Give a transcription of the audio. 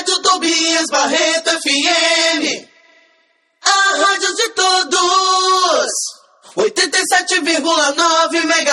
Rádio Tobias Barreto FM. A rádio de todos. 87,9 MHz.